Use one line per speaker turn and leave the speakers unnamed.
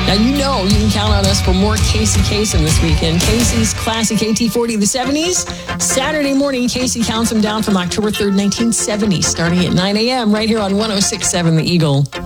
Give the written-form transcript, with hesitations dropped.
Now, you know you can count on us for more Casey Kasem this weekend. Casey's classic AT40 of the 70s. Saturday morning, Casey counts them down from October 3rd, 1970, starting at 9 a.m. right here on 106.7 The Eagle.